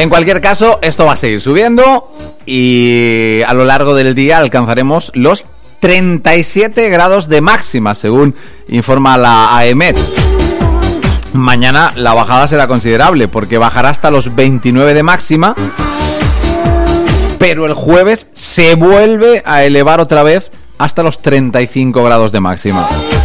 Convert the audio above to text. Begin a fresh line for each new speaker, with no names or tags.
En cualquier caso, esto va a seguir subiendo y a lo largo del día alcanzaremos los 37 grados de máxima, según informa la AEMET. Mañana la bajada será considerable porque bajará hasta los 29 de máxima, pero el jueves se vuelve a elevar otra vez hasta los 35 grados de máxima.